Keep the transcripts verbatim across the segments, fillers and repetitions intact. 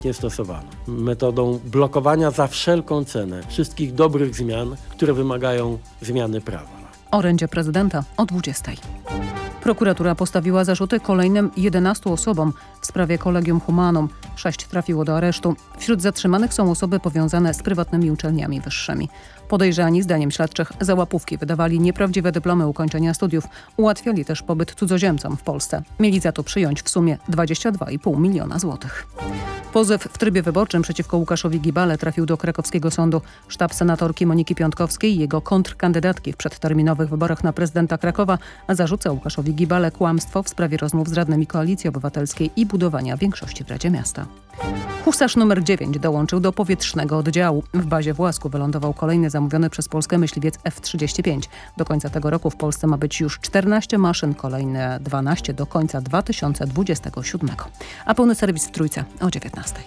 nie stosowano. Metodą blokowania za wszelką cenę wszystkich dobrych zmian, które wymagają zmiany prawa. Orędzie prezydenta o dwudziestej. Prokuratura postawiła zarzuty kolejnym jedenastu osobom w sprawie Collegium Humanum. Sześć trafiło do aresztu. Wśród zatrzymanych są osoby powiązane z prywatnymi uczelniami wyższymi. Podejrzani, zdaniem śledczych, za łapówki wydawali nieprawdziwe dyplomy ukończenia studiów. Ułatwiali też pobyt cudzoziemcom w Polsce. Mieli za to przyjąć w sumie dwadzieścia dwa i pół miliona złotych. Pozew w trybie wyborczym przeciwko Łukaszowi Gibale trafił do krakowskiego sądu. Sztab senatorki Moniki Piątkowskiej i jego kontrkandydatki w przedterminowych wyborach na prezydenta Krakowa zarzuca Łukaszowi Gibale kłamstwo w sprawie rozmów z radnymi Koalicji Obywatelskiej i budowania większości w Radzie Miasta. Husarz numer dziewięć dołączył do powietrznego oddziału. W bazie w Łasku wylądował kolejny zamówiony przez Polskę myśliwiec F trzydzieści pięć. Do końca tego roku w Polsce ma być już czternaście maszyn, kolejne dwanaście do końca dwa tysiące dwudziestego siódmego. A pełny serwis w Trójce o dziewiętnastej.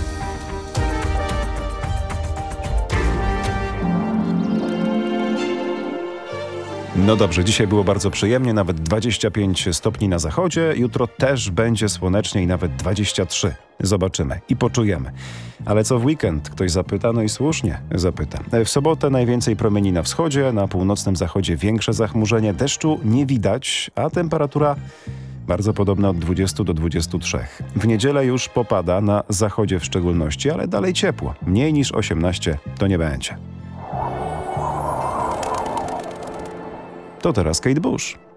No dobrze, dzisiaj było bardzo przyjemnie, nawet dwadzieścia pięć stopni na zachodzie. Jutro też będzie słonecznie i nawet dwadzieścia trzy. Zobaczymy i poczujemy. Ale co w weekend? Ktoś zapyta, no i słusznie zapyta. W sobotę najwięcej promieni na wschodzie, na północnym zachodzie większe zachmurzenie, deszczu nie widać, a temperatura bardzo podobna od dwudziestu do dwudziestu trzech. W niedzielę już popada, na zachodzie w szczególności, ale dalej ciepło. Mniej niż osiemnaście to nie będzie. To teraz Kate Bush.